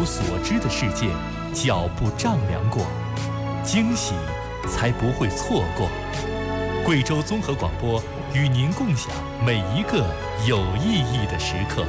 无所知的世界脚步丈量过，惊喜才不会错过。贵州综合广播与您共享每一个有意义的时刻。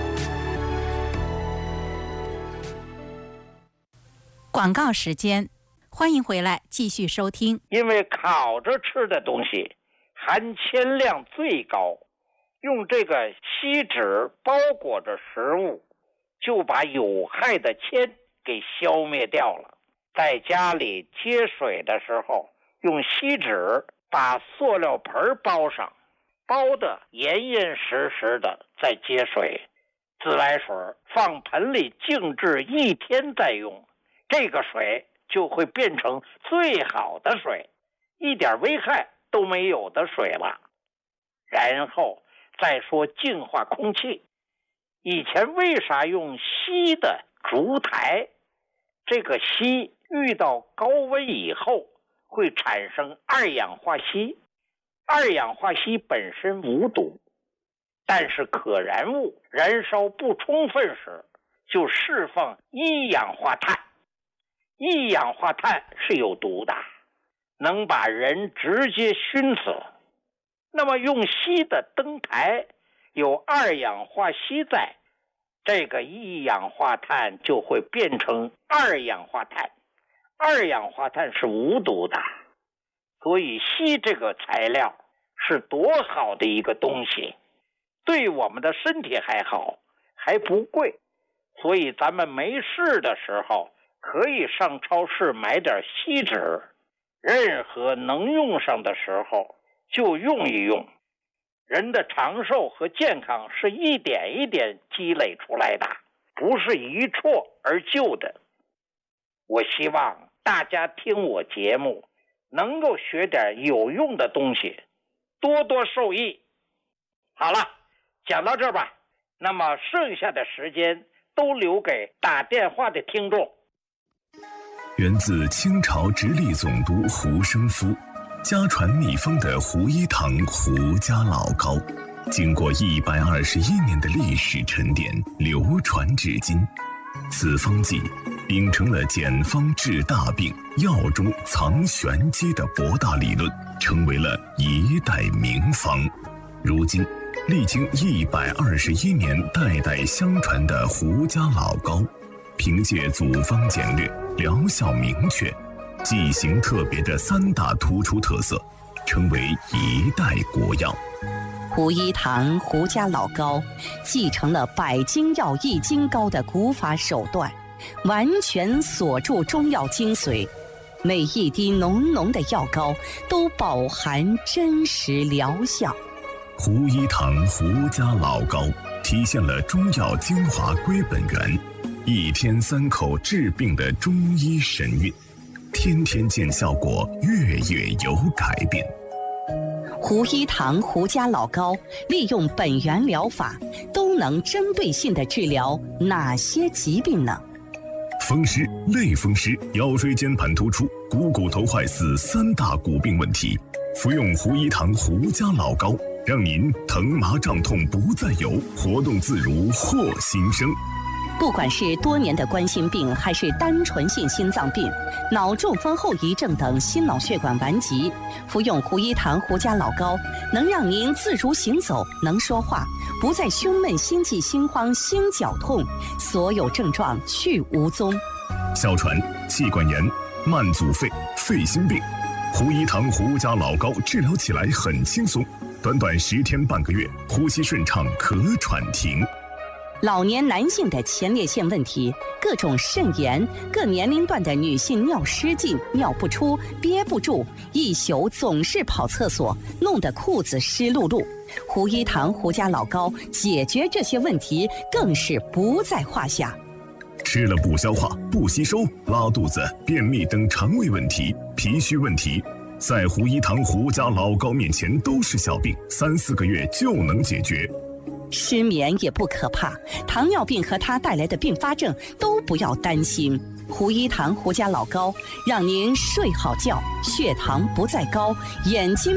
广告时间，欢迎回来继续收听。 因为烤着吃的东西含铅量最高，用这个锡纸包裹着食物，就把有害的铅给消灭掉了。在家里接水的时候，用锡纸把塑料盆包上，包得严严实实的，再接水。自来水放盆里静置1天再用，这个水就会变成最好的水，一点危害都没有的水了。然后再说净化空气，以前为啥用锡的烛台？这个锡遇到高温以后会产生二氧化锡，二氧化锡本身无毒，但是可燃物燃烧不充分时就释放一氧化碳，一氧化碳是有毒的，能把人直接熏死。那么用锡的灯台有二氧化锡在，这个一氧化碳就会变成二氧化碳，二氧化碳是无毒的。所以锡这个材料是多好的一个东西，对我们的身体还好，还不贵。所以咱们没事的时候可以上超市买点锡纸，任何能用上的时候就用一用。人的长寿和健康是一点一点积累出来的，不是一蹴而就的。我希望大家听我节目能够学点有用的东西，多多受益。好了，讲到这儿吧，那么剩下的时间都留给打电话的听众。 源自清朝直隶总督胡生夫，家传秘方的胡一堂胡家老膏，经过121年的历史沉淀，流传至今。此方剂秉承了简方治大病、药中藏玄机的博大理论，成为了一代名方。如今历经121年代代相传的胡家老膏，凭借组方简略、疗效明确、剂型特别的3大突出特色，成为一代国药。 胡一堂胡家老膏继承了百金药易筋膏的古法手段，完全锁住中药精髓，每一滴浓浓的药膏都饱含真实疗效。 胡一堂胡家老膏体现了中药精华归本源，1天3口治病的中医神韵，天天见效果，月月有改变。 胡一堂胡家老膏利用本源疗法，都能针对性地治疗哪些疾病呢？ 风湿、类风湿、腰椎间盘突出、股骨头坏死3大骨病问题，服用胡一堂胡家老膏，让您疼麻胀痛不再有，活动自如获新生。 不管是多年的冠心病，还是单纯性心脏病、脑中风后遗症等心脑血管顽疾，服用胡一堂胡家老膏，能让您自如行走，能说话，不再胸闷、心悸、心慌、心绞痛，所有症状去无踪。 哮喘、气管炎、慢阻肺、肺心病，胡一堂胡家老膏治疗起来很轻松，短短10天半个月，呼吸顺畅，咳喘停。 老年男性的前列腺问题，各种肾炎，各年龄段的女性尿失禁、尿不出、憋不住，一宿总是跑厕所，弄得裤子湿漉漉。胡一堂胡家老膏解决这些问题更是不在话下。 吃了不消化、不吸收、拉肚子、便秘等肠胃问题、脾虚问题，在胡一堂胡家老膏面前都是小病，3、4个月就能解决。 失眠也不可怕，糖尿病和它带来的并发症都不要担心。胡一堂胡家老膏让您睡好觉，血糖不再高，眼睛